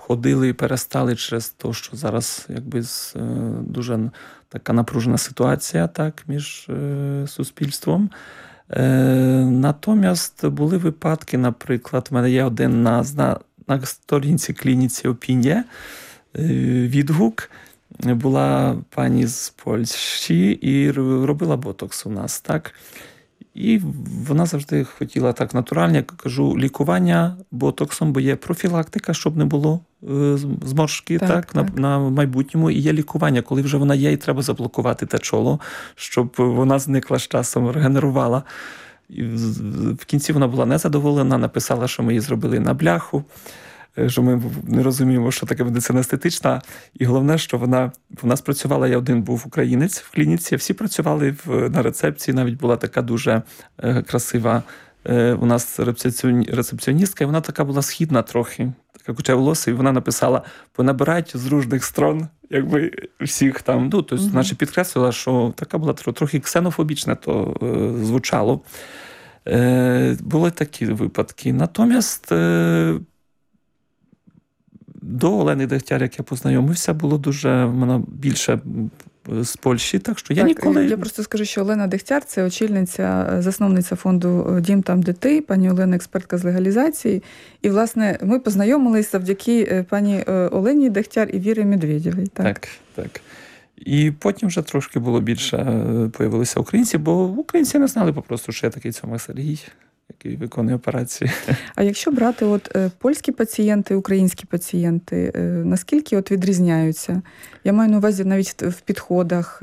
ходили і перестали через те, що зараз якби дуже така напружена ситуація, так, між суспільством. Натомість були випадки, наприклад, в мене є один на сторінці клініці Опінія відгук. Була пані з Польщі і робила ботокс у нас, так. І вона завжди хотіла так натурально, я кажу, лікування ботоксом, бо є профілактика, щоб не було зморшки так. На майбутньому. І є лікування, коли вже вона є, і треба заблокувати те чоло, щоб вона зникла з часом, регенерувала. І в кінці вона була незадоволена, написала, що ми її зробили на бляху, що ми не розуміємо, що таке медицина естетична. І головне, що вона спрацювала, я один був українець в клініці, всі працювали на рецепції, навіть була така дуже красива у нас рецепціоністка, і вона така була східна трохи, така куча волосся, і вона написала, понабирають з різних сторон, якби всіх там, тобто, значить, підкреслила, що така була трохи ксенофобічна, то звучало. Були такі випадки. Натомість, до Олени Дегтяр, як я познайомився, було дуже мене більше з Польщі, так що я ніколи... Я просто скажу, що Олена Дегтяр – це очільниця, засновниця фонду «Дім там, де ти», пані Олена – експертка з легалізації. І, власне, ми познайомились завдяки пані Олені Дегтяр і Вірі Медведєвій. Так. І потім вже трошки було більше появилися українці, бо українці не знали попросту, що я такий Цьома Сергій, який виконує операції. А якщо брати польські пацієнти, українські пацієнти, наскільки відрізняються? Я маю на увазі навіть в підходах.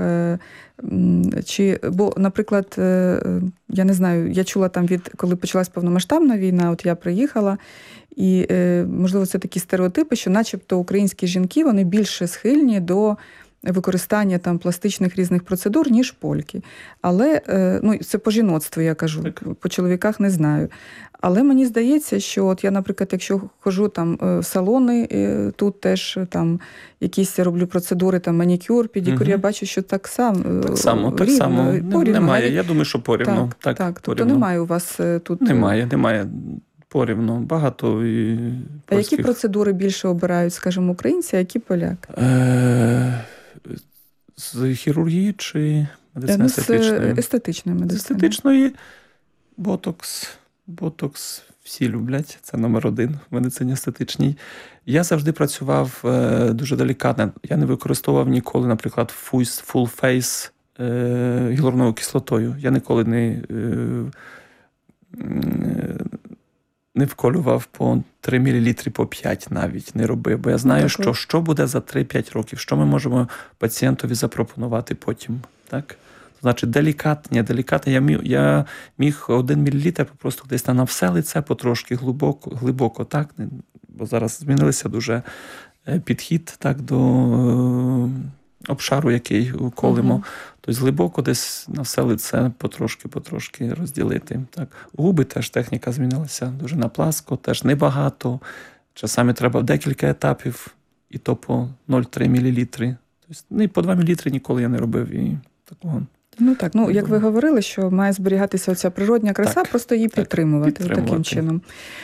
Бо, наприклад, я не знаю, я чула там коли почалась повномасштабна війна, я приїхала, і, можливо, це такі стереотипи, що начебто українські жінки, вони більше схильні до використання там пластичних різних процедур, ніж польки. Але, це по жіноцтву я кажу, так. По чоловіках не знаю. Але мені здається, що я, наприклад, якщо ходжу там в салони, тут теж там якісь роблю процедури, там манікюр, педикюр, я бачу, що так само. Порівну. Немає, я думаю, що порівну. Так. Тобто немає у вас тут... Немає. Порівну. Багато і польських. А які процедури більше обирають, скажімо, українці, а які поляки? З хірургії чи медицини естетичної? З естетичної медицини. З естетичної ботокс всі люблять, це номер один в медицині естетичній. Я завжди працював дуже делікатно. Я не використовував ніколи, наприклад, full face гіалуроновою кислотою. Я ніколи не вколював по 3 мл, по 5 навіть не робив. Бо я знаю, що буде за 3-5 років, що ми можемо пацієнтові запропонувати потім. Так? Значить, делікатні. Я міг 1 мл просто десь на все лице потрошки глибоко, так? Бо зараз змінилися дуже підхід так, до обшару, який колимо. Тобто глибоко десь на все лице потрошки розділити. Так. Губи теж техніка змінилася дуже на пласко, теж небагато. Часами треба декілька етапів, і то по 0,3 мл. Тобто, по 2 мл ніколи я не робив і такого. Як ви говорили, що має зберігатися оця природня краса, просто її підтримувати таким чином.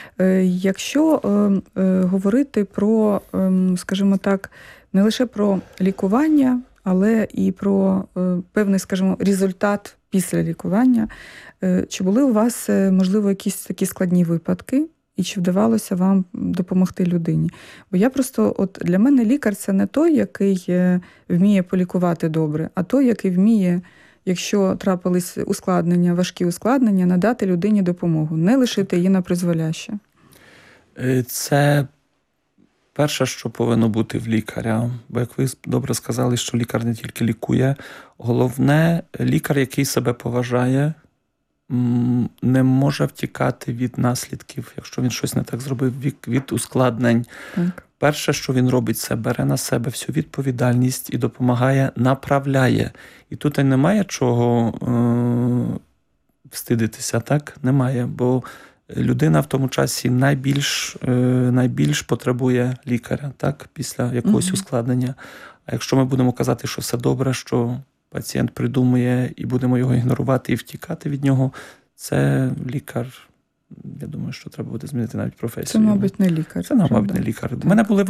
Якщо говорити про, скажімо так, не лише про лікування, але і про певний, скажімо, результат після лікування, чи були у вас, можливо, якісь такі складні випадки, і чи вдавалося вам допомогти людині? Бо я просто, для мене лікар – це не той, який вміє полікувати добре, а той, який вміє, якщо трапились ускладнення, важкі ускладнення, надати людині допомогу, не лишити її на призволяще. Це перше, що повинно бути в лікаря. Бо, як ви добре сказали, що лікар не тільки лікує. Головне, лікар, який себе поважає, не може втікати від наслідків, якщо він щось не так зробив, від ускладнень. Так. Перше, що він робить, це бере на себе всю відповідальність і допомагає, направляє. І тут немає чого встидитися, так? Немає, бо людина в тому часі найбільш потребує лікаря, так? Після якогось ускладнення. А якщо ми будемо казати, що все добре, що пацієнт придумує і будемо його ігнорувати і втікати від нього, це лікар. Я думаю, що треба буде змінити навіть професію. Це, мабуть, не лікар. Це, мабуть, не лікар. У мене були